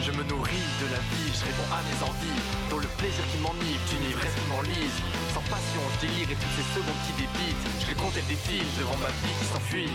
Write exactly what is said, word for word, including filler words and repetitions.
Je me nourris de la vie, je réponds à mes envies. Dans le plaisir qui m'enivre, d'une ivresse qui m'enlise. Sans passion, je délire et toutes ces secondes qui débitent. Je vais compter des fils devant ma vie qui s'enfuit.